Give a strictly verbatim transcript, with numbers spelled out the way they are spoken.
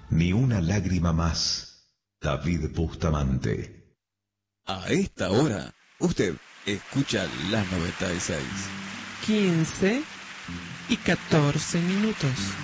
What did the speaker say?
Ni una lágrima más. David Bustamante. A esta hora, usted escucha las noventa y seis. quince y catorce minutos.